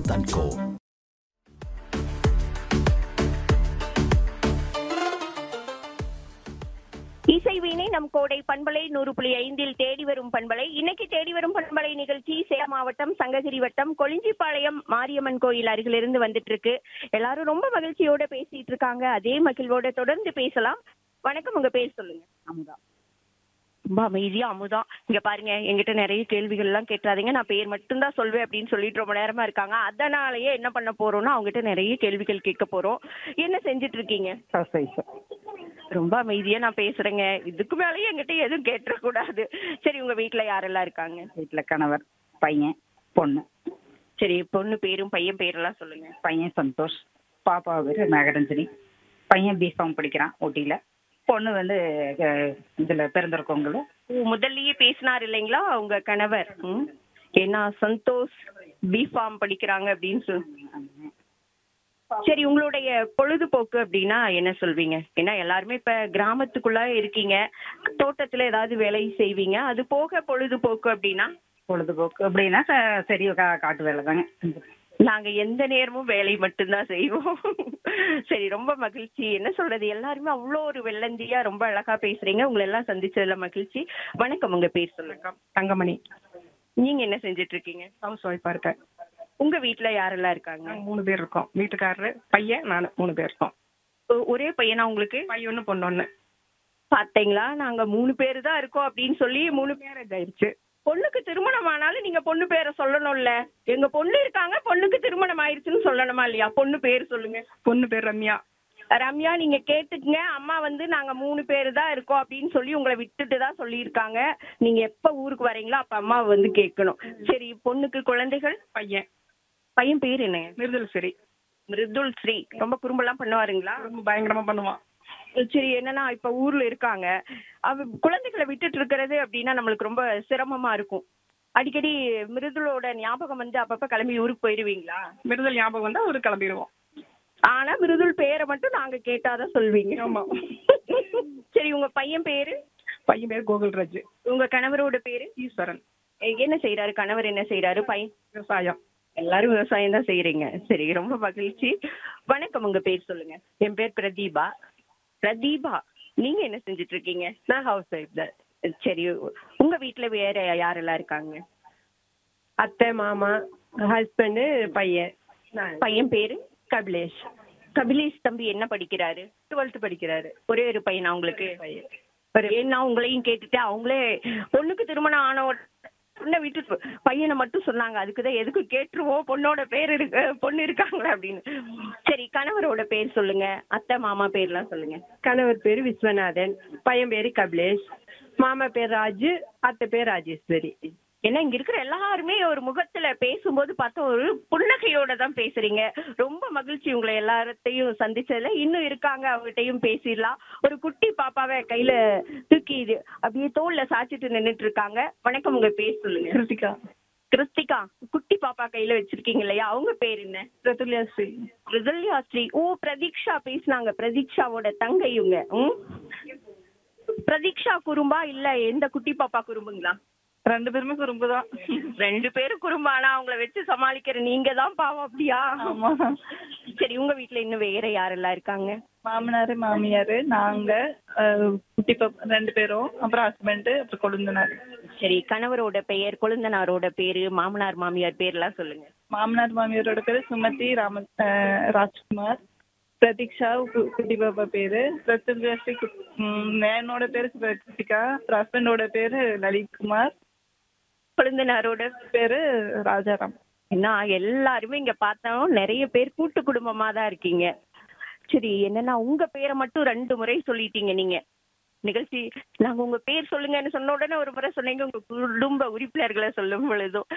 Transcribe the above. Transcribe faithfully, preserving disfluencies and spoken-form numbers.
Vasanth and கோ. இசைவீணை நம் கோடை பண்பலை நூறு புள்ளி ஐந்தில் தேடி வரும் பண்பலை. இன்னைக்கு தேடி வரும் பண்பலை நிகழ்ச்சி சேலம் மாவட்டம் சங்ககிரி வட்டம் கொளிஞ்சிப்பாளையம் மாரியம்மன் கோயில் அருகிலிருந்து வந்துட்டு இருக்கு. எல்லாரும் ரொம்ப மகிழ்ச்சியோட பேசிட்டு இருக்காங்க. அதே மகிழ்வோட தொடர்ந்து பேசலாம். வணக்கம், உங்க பேர் சொல்லுங்க. அமுதா. ரொம்ப அமைதியா அமுதா. இங்க பாருங்க, எங்கிட்ட நிறைய கேள்விகள் எல்லாம் கேட்டாதீங்க, நான் பேர் மட்டும்தான் சொல்வேன் அப்படின்னு சொல்லிட்டு ரொம்ப நேரமா இருக்காங்க. அதனாலயே என்ன பண்ண போறோம்னா அவங்ககிட்ட நிறைய கேள்விகள் கேட்க போறோம். என்ன செஞ்சுட்டு இருக்கீங்க? ரொம்ப அமைதியா நான் பேசுறேங்க. இதுக்கு மேலேயே என்கிட்ட எதுவும் கேட்டக்கூடாது. சரி, உங்க வீட்டுல யாரெல்லாம் இருக்காங்க? வீட்டுல கணவர், பையன், பொண்ணு. சரி, பொண்ணு பேரும் பையன் பேரெல்லாம் சொல்லுங்க. பையன் சந்தோஷ், பாப்பா பேரு நாகரஞ்சனி. பையன் பிஃபார்ம் படிக்கிறான் ஊட்டியில. பொண்ணு வந்து அஹ், இதுல பிறந்திருக்கவங்கள. முதல்லயே பேசினார் இல்லைங்களா உங்க கணவர்? ம். ஏன்னா சந்தோஷ் பிஃபார்ம் படிக்கிறாங்க அப்படின்னு சொல்லி. சரி, உங்களுடைய பொழுதுபோக்கு அப்படின்னா என்ன சொல்வீங்க? ஏன்னா எல்லாருமே இப்ப கிராமத்துக்குள்ள இருக்கீங்க, தோட்டத்துல ஏதாவது வேலை செய்வீங்க, அது போக பொழுதுபோக்கு அப்படின்னா? பொழுதுபோக்கு அப்படின்னா ச- சரி கா- காட்டு வேலை தாங்க. நாங்க எந்த நேரமும் வேலை மட்டும்தான் செய்வோம். சரி, ரொம்ப மகிழ்ச்சி. என்ன சொல்றது, எல்லாருமே அவ்வளோ ஒரு வெள்ளந்தியா ரொம்ப அழகா பேசுறீங்க. உங்களை எல்லாம் சந்திச்சதுல மகிழ்ச்சி. வணக்கம், உங்க பேர் சொல்லுங்க. தங்கமணி. நீங்க என்ன செஞ்சுட்டு இருக்கீங்க? ஹவுஸ் ஒய்ஃபா இருக்கேன். உங்க வீட்டுல யாரெல்லாம் இருக்காங்க? நாங்க மூணு பேர் இருக்கோம். வீட்டுக்காரரு, பையன், நானு மூணு பேர் இருக்கோம். ஒ- ஒரே பையனா உங்களுக்கு? பையன் ஒன்று, பொண்ணு ஒன்று. பாத்தீங்களா, நாங்க மூணு பேரு தான் இருக்கோம் அப்படின்னு சொல்லி மூணு பேர் மேரேஜ் ஆயிடுச்சு. பொண்ணுக்கு திருமணம் ஆனாலும் நீங்க பொண்ணு பேரை சொல்லணும்ல. எங்க பொண்ணு இருக்காங்க, பொண்ணுக்கு திருமணம் ஆயிருச்சுன்னு சொல்லணுமா இல்லையா? பொண்ணு பேர் சொல்லுங்க. பொண்ணு பேர் ரம்யா. ரம்யா, நீங்க கேட்டுக்கங்க. அம்மா வந்து நாங்க மூணு பேரு தான் இருக்கோம் அப்படின்னு சொல்லி உங்களை விட்டுட்டு தான் சொல்லியிருக்காங்க. நீங்க எப்ப ஊருக்கு வரீங்களோ அப்ப அம்மா வந்து கேட்கணும். சரி, பொண்ணுக்கு குழந்தைகள்? பையன் பையன் பேர் என்ன? மிருதுல் சரி. மிருதுல் ஸ்ரீ. ரொம்ப குறும்பெல்லாம் பண்ணுவாருங்களா? ரொம்ப பயங்கரமா பண்ணுவான். சரி, என்னன்னா இப்ப ஊர்ல இருக்காங்க, அவ குழந்தைகளை விட்டுட்டு இருக்கிறது அப்படின்னா நம்மளுக்கு ரொம்ப சிரமமா இருக்கும். அடிக்கடி மிருதுளோட ஞாபகம் வந்து அப்பப்ப கிளம்பி ஊருக்கு போயிருவீங்களா? மிருதுல் ஞாபகம் வந்தா ஒரு கிளம்பிடுவோம். ஆனா மிருதுள் பேரை மட்டும் நாங்க கேட்டாதான் சொல்வீங்க. ஆமா. சரி, உங்க பையன் பேரு? பையன் பேர் கோகுல்ராஜ். உங்க கணவரோட பேரு? ஈஸ்வரன். எ- என்ன செய்யறாரு கணவர்? என்ன செய்யறாரு பையன்? விவசாயம். எல்லாரும் விவசாயம் தான் செய்யறீங்க. சரி, ரொம்ப மகிழ்ச்சி. வணக்கம், உங்க பேர் சொல்லுங்க. என் பேர் பிரதீபா. பிரதீபா, நீங்க என்ன செஞ்சுட்டு இருக்கீங்க? நான் ஹவுஸ் ஒய்ஃப் தான். சரி, உங்க வீட்டுல வேற யாரெல்லாம் இருக்காங்க? அத்தை, மாமா, ஹஸ்பண்டு, பையன். நான் பையன் பேரு? கபிலேஷ். கபிலேஷ் தம்பி என்ன படிக்கிறாரு? டுவெல்த் படிக்கிறாரு. ஒரே ஒரு பையனா உங்களுக்கு? பையன். ஒரு ஏன்னா உங்களையும் கேட்டுட்டு அவங்களே பொண்ணுக்கு திருமணம் ஆன உடனே விட்டு பையனை மட்டும் சொன்னாங்க. அதுக்குதான் எதுக்கு கேட்டுருவோம், பொண்ணோட பேர் இருக்கு, பொண்ணு இருக்காங்களா அப்படின்னு. சரி, கணவரோட பேர் சொல்லுங்க. அத்தை மாமா பேர்லாம் சொல்லுங்க. கணவர் பேரு விஸ்வநாதன், பையன் பேரு கபிலேஷ், மாமா பேர் ராஜு, அத்தை பேர் ராஜேஸ்வரி. ஏன்னா இங்க இருக்கிற எல்லாருமே ஒரு முகத்துல பேசும்போது பார்த்தா ஒரு புன்னகையோட தான் பேசுறீங்க. ரொம்ப மகிழ்ச்சி உங்களை எல்லாத்தையும் சந்திச்சதுல. இன்னும் இருக்காங்க, அவங்ககிட்டயும் பேசிடலாம். ஒரு குட்டி பாப்பாவை கையில தூக்கி இது அப்படியே தோல்ல சாச்சிட்டு நின்னுட்டு இருக்காங்க. வணக்கம், உங்க பேர் சொல்லுங்க. கிருத்திகா. கிருத்திகா, குட்டி பாப்பா கையில வச்சிருக்கீங்க இல்லையா, அவங்க பேர் என்ன? பிரதுல்யா ஸ்ரீ. ரிதல்யா ஸ்ரீ. ஓ, பிரதீக்ஷா பேசினாங்க. பிரதீக்ஷாவோட தங்கை இவங்க. ம். பிரதீக்ஷா குறும்பா இல்ல எந்த குட்டி பாப்பா குறும்புங்களா? ரெண்டு பேருமே குறும்பு தான். ரெண்டு பேரும் குறும்பானா அவங்கள வச்சு சமாளிக்கிற நீங்க தான் பாவம். அப்படியா? ஆமா. சரி, உங்க வீட்டுல இன்னும் வேற யாரெல்லாம் இருக்காங்க? மாமனாரு, மாமியாரு, நாங்க, அஹ், குட்டி பாப்பா ரெண்டு பேரும், அப்புறம் ஹஸ்பண்ட், அப்புறம் கொழுந்தனார். சரி, கணவரோட பெயர், கொழுந்தனாரோட பேரு, மாமனார் மாமியார் பேர்லாம் சொல்லுங்க. மாமனார் மாமியாரோட பேரு சுமதி, ராம அஹ், ராஜ்குமார். பிரதீக்ஷா கு- குட்டி பாப்பா பேரு. பிரத்யுல்யா ஸ்ரீ. கு- ம், என்னோட பேரு கிருத்திகா. ஹஸ்பண்டோட பேரு லலித்குமார். கொழுந்தனாரோட பேரு ராஜாராம். என்ன எல்லாருமே இங்க பார்த்தோம் நிறைய பேர் கூட்டு குடும்பமா தான் இருக்கீங்க. சரி, என்னன்னா உங்க பேரை மட்டும் ரெண்டு முறை சொல்லிட்டீங்க நீங்க நிகழ்ச்சி. நாங்க உங்க பேர் சொல்லுங்கன்னு சொன்ன உடனே ஒரு முறை சொன்னீங்க, உங்க குடும்ப உறுப்பினர்களை சொல்லும் பொழுதும்